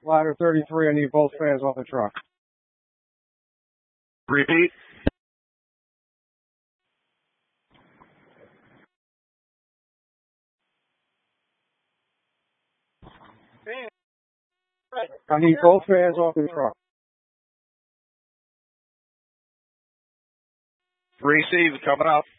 Ladder 33, I need both fans off the truck. Repeat. I need both fans off the truck. Receive, coming up.